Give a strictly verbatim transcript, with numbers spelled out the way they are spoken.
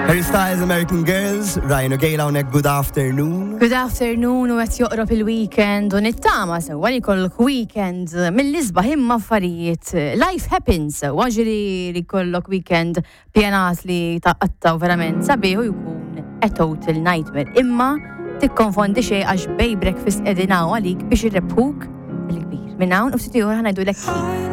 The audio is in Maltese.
Harry Styles, American Girls, Ryan O'Gale hawnhekk, good afternoon. Good afternoon u qed joqrob il-weekend u nittama sewwa li jkollok weekend mill-isbaħ imma affarijiet. Life happens, waġri li jkollok weekend pjanat li taqattaw verament sabiħ u jkun a total nightmare. Imma tikkonfondi xejn għax bej breakfast qegħdin hawn għalik biex irrebħuk il-kbir. Minn hawn u ftit ieħor ħanajdulek